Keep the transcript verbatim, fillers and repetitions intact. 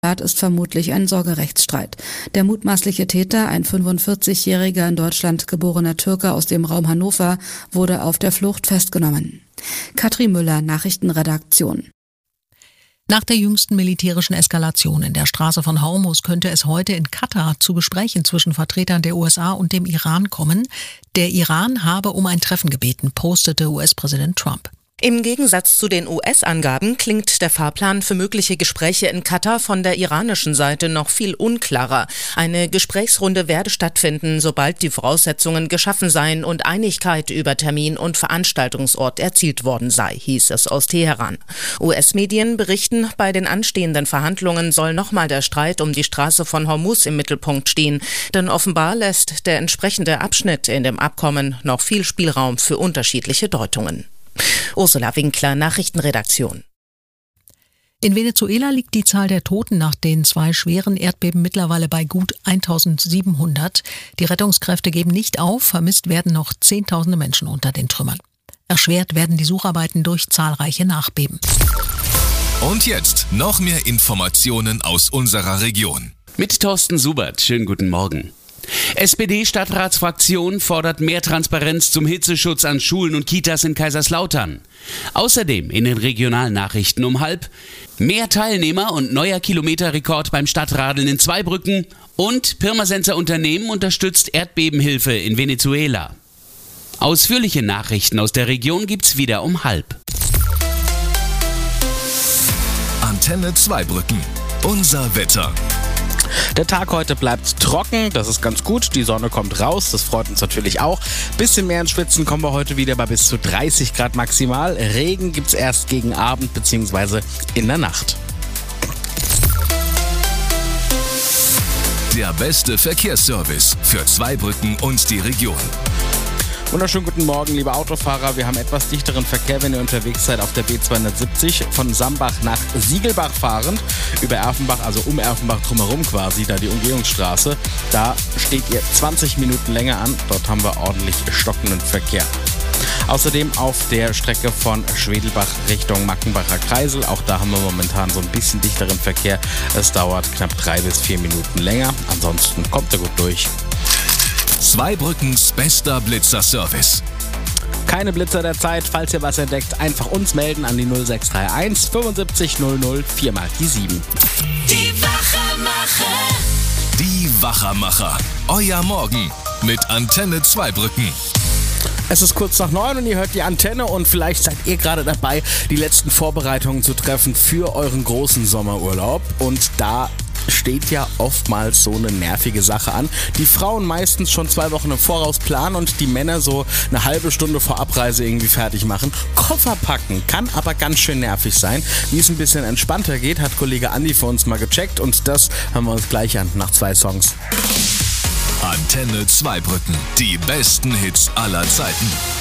ist vermutlich ein Sorgerechtsstreit. Der mutmaßliche Täter, ein fünfundvierzigjähriger in Deutschland geborener Türke aus dem Raum Hannover, wurde auf der Flucht festgenommen. Katrin Müller, Nachrichtenredaktion. Nach der jüngsten militärischen Eskalation in der Straße von Hormuz könnte es heute in Katar zu Gesprächen zwischen Vertretern der U S A und dem Iran kommen. Der Iran habe um ein Treffen gebeten, postete U S-Präsident Trump. Im Gegensatz zu den U S-Angaben klingt der Fahrplan für mögliche Gespräche in Katar von der iranischen Seite noch viel unklarer. Eine Gesprächsrunde werde stattfinden, sobald die Voraussetzungen geschaffen seien und Einigkeit über Termin und Veranstaltungsort erzielt worden sei, hieß es aus Teheran. U S-Medien berichten, bei den anstehenden Verhandlungen soll nochmal der Streit um die Straße von Hormuz im Mittelpunkt stehen, denn offenbar lässt der entsprechende Abschnitt in dem Abkommen noch viel Spielraum für unterschiedliche Deutungen. Ursula Winkler, Nachrichtenredaktion. In Venezuela liegt die Zahl der Toten nach den zwei schweren Erdbeben mittlerweile bei gut eintausendsiebenhundert. Die Rettungskräfte geben nicht auf, vermisst werden noch Zehntausende Menschen unter den Trümmern. Erschwert werden die Sucharbeiten durch zahlreiche Nachbeben. Und jetzt noch mehr Informationen aus unserer Region. Mit Thorsten Subert, schönen guten Morgen. S P D-Stadtratsfraktion fordert mehr Transparenz zum Hitzeschutz an Schulen und Kitas in Kaiserslautern. Außerdem in den regionalen Nachrichten um halb mehr Teilnehmer und neuer Kilometerrekord beim Stadtradeln in Zweibrücken und Pirmasenser Unternehmen unterstützt Erdbebenhilfe in Venezuela. Ausführliche Nachrichten aus der Region gibt's wieder um halb. Antenne Zweibrücken. Unser Wetter. Der Tag heute bleibt trocken, das ist ganz gut. Die Sonne kommt raus, das freut uns natürlich auch. Bisschen mehr ins Schwitzen kommen wir heute wieder bei bis zu dreißig Grad maximal. Regen gibt's erst gegen Abend bzw. in der Nacht. Der beste Verkehrsservice für Zweibrücken und die Region. Wunderschönen guten Morgen, liebe Autofahrer. Wir haben etwas dichteren Verkehr, wenn ihr unterwegs seid auf der B zweihundertsiebzig von Sambach nach Siegelbach fahrend. Über Erfenbach, also um Erfenbach drumherum quasi, da die Umgehungsstraße. Da steht ihr zwanzig Minuten länger an. Dort haben wir ordentlich stockenden Verkehr. Außerdem auf der Strecke von Schwedelbach Richtung Mackenbacher Kreisel. Auch da haben wir momentan so ein bisschen dichteren Verkehr. Es dauert knapp drei bis vier Minuten länger. Ansonsten kommt er gut durch. Zweibrückens bester Blitzer-Service. Keine Blitzer der Zeit. Falls ihr was entdeckt, einfach uns melden an die null sechs drei eins fünfundsiebzig null null vier mal die sieben. Die Wachermacher. Die Wachermacher. Euer Morgen mit Antenne Zweibrücken. Es ist kurz nach neun und ihr hört die Antenne und vielleicht seid ihr gerade dabei, die letzten Vorbereitungen zu treffen für euren großen Sommerurlaub. Und da steht ja oftmals so eine nervige Sache an. Die Frauen meistens schon zwei Wochen im Voraus planen und die Männer so eine halbe Stunde vor Abreise irgendwie fertig machen. Koffer packen kann aber ganz schön nervig sein. Wie es ein bisschen entspannter geht, hat Kollege Andi für uns mal gecheckt und das hören wir uns gleich an nach zwei Songs. Antenne Zweibrücken. Die besten Hits aller Zeiten.